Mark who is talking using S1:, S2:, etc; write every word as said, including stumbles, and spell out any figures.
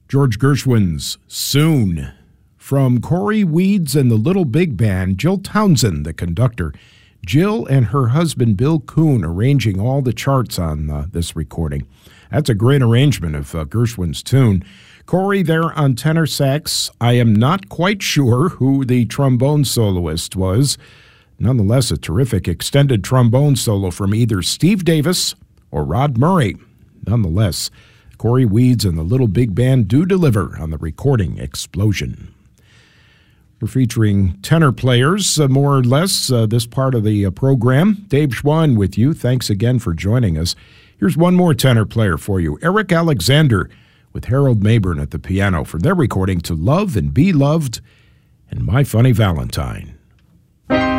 S1: George Gershwin's Soon. From Cory Weeds and the Little Big Band, Jill Townsend, the conductor. Jill and her husband Bill Kuhn arranging all the charts on uh, this recording. That's a great arrangement of uh, Gershwin's tune. Cory there on tenor sax. I am not quite sure who the trombone soloist was. Nonetheless, a terrific extended trombone solo from either Steve Davis or Rod Murray. Nonetheless, Cory Weeds and the Little Big Band do deliver on the recording Explosion. We're featuring tenor players, uh, more or less, uh, this part of the uh, program. Dave Schwann with you. Thanks again for joining us. Here's one more tenor player for you, Eric Alexander, with Harold Mabern at the piano from their recording To Love and Be Loved and My Funny Valentine.